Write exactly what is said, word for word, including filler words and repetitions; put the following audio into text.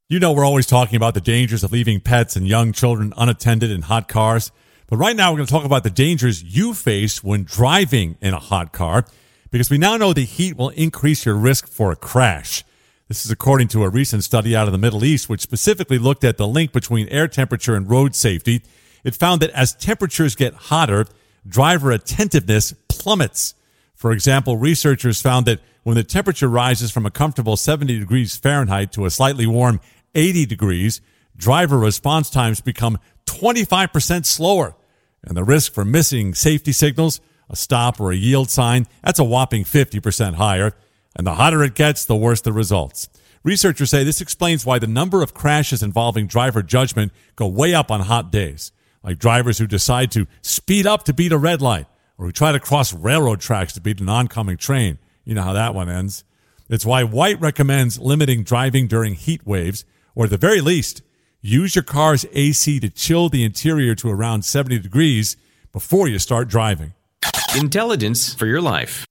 You know, we're always talking about the dangers of leaving pets and young children unattended in hot cars. But right now, we're going to talk about the dangers you face when driving in a hot car, because we now know the heat will increase your risk for a crash. This is according to a recent study out of the Middle East, which specifically looked at the link between air temperature and road safety. It found that as temperatures get hotter, driver attentiveness plummets. For example, researchers found that when the temperature rises from a comfortable seventy degrees Fahrenheit to a slightly warm eighty degrees, driver response times become twenty-five percent slower. And the risk for missing safety signals, a stop or a yield sign, that's a whopping fifty percent higher. And the hotter it gets, the worse the results. Researchers say this explains why the number of crashes involving driver judgment go way up on hot days, like drivers who decide to speed up to beat a red light, or who try to cross railroad tracks to beat an oncoming train. You know how that one ends. It's why White recommends limiting driving during heat waves, or at the very least, use your car's A C to chill the interior to around seventy degrees before you start driving. Intelligence for your life.